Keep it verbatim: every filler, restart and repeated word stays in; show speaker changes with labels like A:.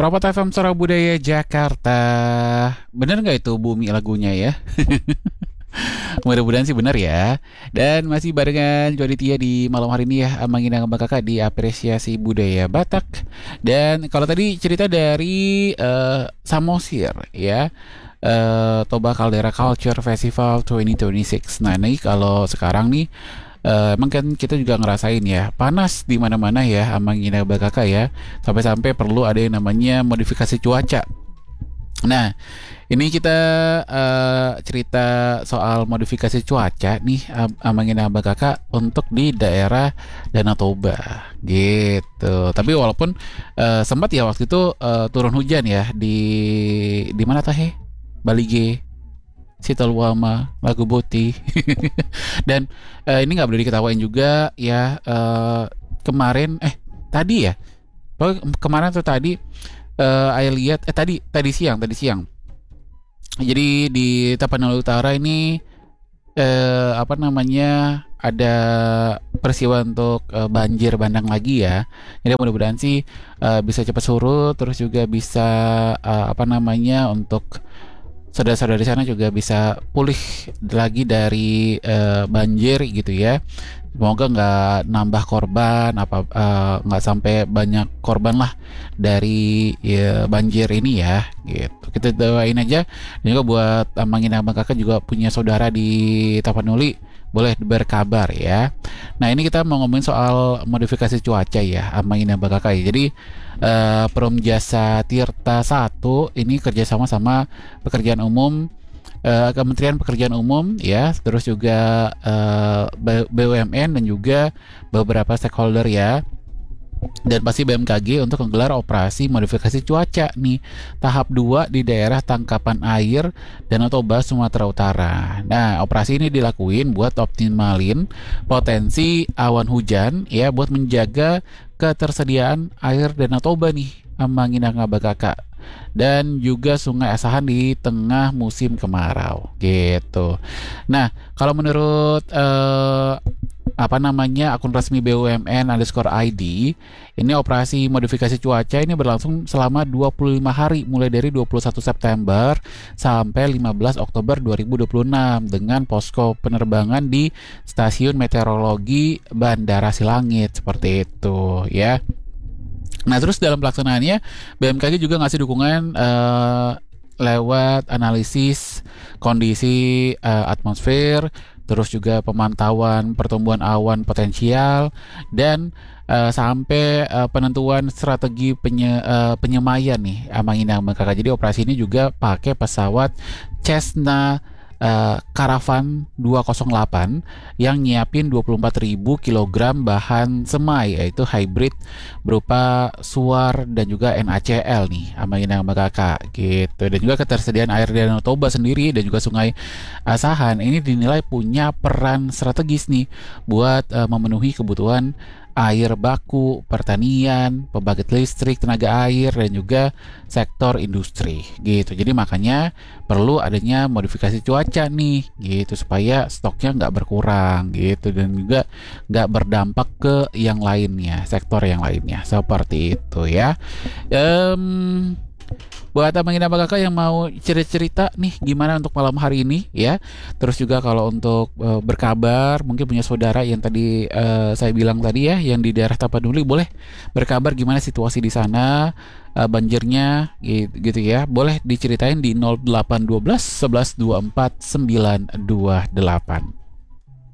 A: Prapat F M Suara Budaya Jakarta. Bener nggak itu Bumi lagunya ya? Mudah-mudahan sih benar ya. Dan masih barengan Jody Tia di malam hari ini ya, Amangin sama kakak di apresiasi budaya Batak. Dan kalau tadi cerita dari uh, Samosir ya, uh, Toba Caldera Culture Festival dua ribu dua puluh enam. Nah ini kalau sekarang nih, Uh, emang kan kita juga ngerasain ya panas di mana-mana ya Amangin sama kakak ya, sampai-sampai perlu ada yang namanya modifikasi cuaca. Nah, ini kita uh, cerita soal modifikasi cuaca nih, Am- Amangin Abang Kakak untuk di daerah Danau Toba gitu. Tapi walaupun uh, sempat ya waktu itu uh, turun hujan ya di di mana teh? Balige, Sitaluama, Lagu Boti. Dan uh, ini nggak boleh diketawain juga ya, uh, kemarin eh tadi ya. Pokoknya kemarin tuh tadi uh, saya lihat eh tadi tadi siang tadi siang. Jadi di Tapanuli Utara ini eh, apa namanya ada peristiwa untuk eh, banjir bandang lagi ya. Jadi mudah-mudahan sih eh, bisa cepat surut, terus juga bisa eh, apa namanya untuk saudara-saudara di sana juga bisa pulih lagi dari eh, banjir gitu ya. Semoga nggak nambah korban apa eh, nggak sampai banyak korban lah dari ya, banjir ini ya gitu. Kita doain aja. Dan juga buat Amangin Abang Kakak juga punya saudara di Tapanuli, boleh berkabar ya. Nah ini kita mau ngomongin soal modifikasi cuaca ya Amangin Abang Kakak ya. Jadi eh, Perum Jasa Tirta satu ini kerjasama sama pekerjaan umum, eh, Kementerian Pekerjaan Umum ya, terus juga eh, B- BUMN dan juga beberapa stakeholder ya, dan pasti B M K G untuk menggelar operasi modifikasi cuaca nih tahap dua di daerah tangkapan air Danau Toba, Sumatera Utara. Nah, operasi ini dilakuin buat optimalin potensi awan hujan ya, buat menjaga ketersediaan air Danau Toba nih Amangin Abang Kakak, dan juga Sungai Asahan di tengah musim kemarau gitu. Nah, kalau menurut eh, apa namanya akun resmi B U M N underscore I D, ini operasi modifikasi cuaca ini berlangsung selama dua puluh lima hari mulai dari dua puluh satu September sampai lima belas Oktober dua ribu dua puluh enam dengan posko penerbangan di Stasiun Meteorologi Bandara Silangit seperti itu ya. Nah, terus dalam pelaksanaannya B M K G juga ngasih dukungan eh, lewat analisis kondisi eh, atmosfer, terus juga pemantauan pertumbuhan awan potensial, dan eh, sampai eh, penentuan strategi penye, eh, penyemaian nih Amangin Abang Kakak. Jadi operasi ini juga pakai pesawat Cessna eh, Caravan dua nol delapan yang nyiapin dua puluh empat ribu kilogram bahan semai, yaitu hybrid berupa suar dan juga N A C L nih Amangin Abang Kakak gitu. Dan juga ketersediaan air di Danau Toba sendiri dan juga Sungai Asahan ini dinilai punya peran strategis nih buat eh, memenuhi kebutuhan air baku, pertanian, pembangkit listrik, tenaga air, dan juga sektor industri gitu. Jadi makanya perlu adanya modifikasi cuaca nih gitu supaya stoknya nggak berkurang gitu, dan juga nggak berdampak ke yang lainnya, sektor yang lainnya seperti itu ya. Em, Buat Amangin Abang Kakak yang mau cerita-cerita nih gimana untuk malam hari ini ya. Terus juga kalau untuk e, berkabar, mungkin punya saudara yang tadi e, saya bilang tadi ya, yang di daerah Tapanuli, boleh berkabar gimana situasi di sana, e, banjirnya gitu, gitu ya. Boleh diceritain di nol delapan satu dua satu satu satu dua empat sembilan dua delapan.